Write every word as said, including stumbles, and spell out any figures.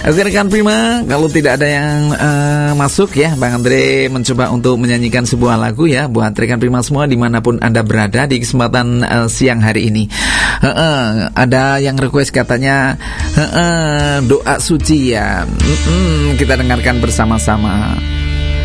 Oke rekan Prima, kalau tidak ada yang uh, masuk ya, Bang Andre mencoba untuk menyanyikan sebuah lagu ya buat rekan Prima semua dimanapun Anda berada di kesempatan uh, siang hari ini. uh, uh, Ada yang request katanya uh, uh, doa suci ya. uh, uh, Kita dengarkan bersama-sama.